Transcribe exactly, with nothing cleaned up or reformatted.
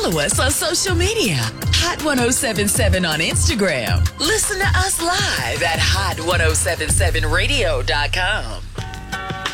follow us on social media. Hot ten seventy-seven on Instagram. Listen to us live at hot ten seventy-seven radio dot com.